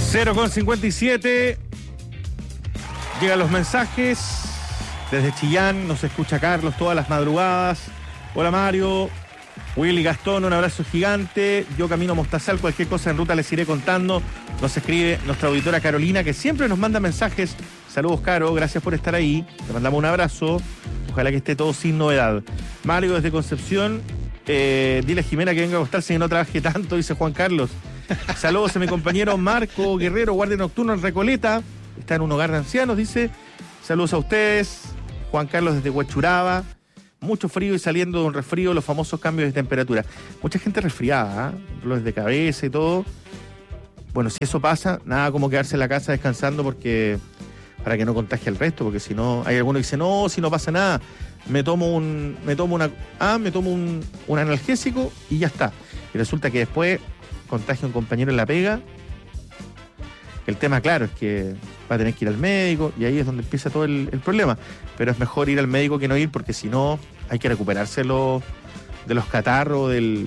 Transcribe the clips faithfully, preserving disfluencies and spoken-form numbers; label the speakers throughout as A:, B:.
A: cero con cincuenta y siete. Llegan los mensajes. Desde Chillán nos escucha Carlos todas las madrugadas. Hola Mario, Willy, Gastón, un abrazo gigante. Yo camino a Mostazal, cualquier cosa en ruta les iré contando. Nos escribe nuestra auditora Carolina, que siempre nos manda mensajes. Saludos, Caro, gracias por estar ahí. Te mandamos un abrazo. Ojalá que esté todo sin novedad. Mario desde Concepción. Eh, dile a Jimena que venga a acostarse y no trabaje tanto, dice Juan Carlos. Saludos a mi compañero Marco Guerrero, guardia nocturno en Recoleta. Está en un hogar de ancianos, dice. Saludos a ustedes. Juan Carlos desde Huachuraba. Mucho frío y saliendo de un resfrío, los famosos cambios de temperatura. Mucha gente resfriada, ¿eh? Dolores de cabeza y todo. Bueno, si eso pasa, nada como quedarse en la casa descansando porque para que no contagie al resto, porque si no, hay algunos que dicen, no, si no pasa nada, me tomo un, me tomo una, ah, me tomo un, un analgésico y ya está. Y resulta que después contagia a un compañero en la pega. El tema, claro, es que va a tener que ir al médico y ahí es donde empieza todo el, el problema. Pero es mejor ir al médico que no ir porque si no hay que recuperarse lo, de los catarros, del...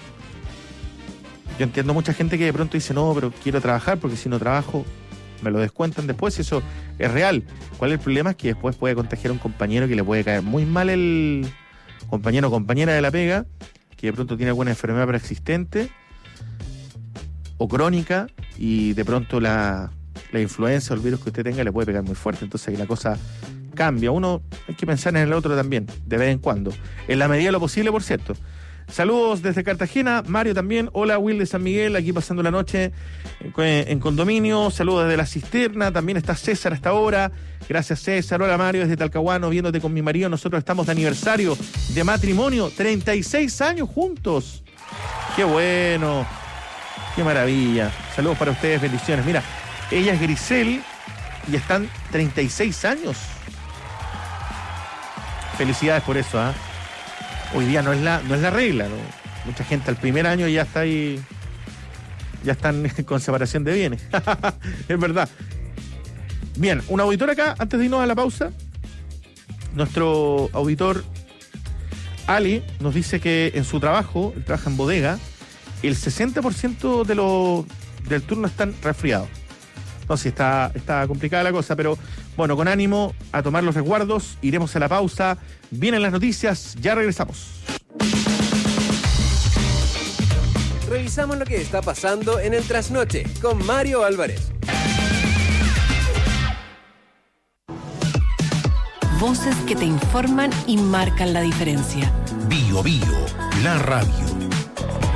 A: Yo entiendo mucha gente que de pronto dice, no, pero quiero trabajar porque si no trabajo me lo descuentan después. Eso es real. ¿Cuál es el problema? Es que después puede contagiar a un compañero que le puede caer muy mal el compañero o compañera de la pega, que de pronto tiene alguna enfermedad preexistente o crónica y de pronto la, la influenza o el virus que usted tenga le puede pegar muy fuerte. Entonces ahí la cosa cambia. Uno hay que pensar en el otro también, de vez en cuando. En la medida de lo posible, por cierto. Saludos desde Cartagena, Mario también. Hola, Will de San Miguel, aquí pasando la noche en, en condominio. Saludos desde La Cisterna, también está César hasta ahora. Gracias, César. Hola, Mario, desde Talcahuano, viéndote con mi marido. Nosotros estamos de aniversario de matrimonio, treinta y seis años juntos. ¡Qué bueno! ¡Qué maravilla! Saludos para ustedes, bendiciones. Mira, ella es Grisel y están treinta y seis años. Felicidades por eso, ¿ah? ¿eh? Hoy día no es la, no es la regla, ¿no? Mucha gente al primer año ya está ahí, ya están con separación de bienes. Es verdad. Bien, un auditor acá, antes de irnos a la pausa. Nuestro auditor Ali nos dice que en su trabajo, él trabaja en bodega, el sesenta por ciento de los del turno están resfriados. Entonces está, está complicada la cosa, pero bueno, con ánimo a tomar los resguardos, iremos a la pausa, vienen las noticias, ya regresamos.
B: Revisamos lo que está pasando en el trasnoche con Mario Álvarez.
C: Voces que te informan y marcan la diferencia.
D: Bio Bio, la radio.